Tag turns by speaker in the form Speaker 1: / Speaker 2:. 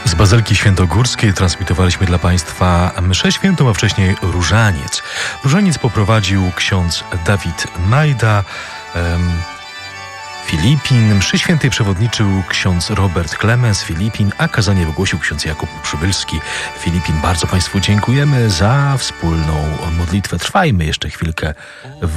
Speaker 1: Z Bazyliki Świętogórskiej transmitowaliśmy dla Państwa mszę świętą, a wcześniej różaniec. Różaniec poprowadził ksiądz Dawid Majda, Filipin. Mszy świętej przewodniczył ksiądz Robert Klemens, Filipin, a kazanie wygłosił ksiądz Jakub Przybylski, Filipin. Bardzo Państwu dziękujemy za wspólną modlitwę. Trwajmy jeszcze chwilkę w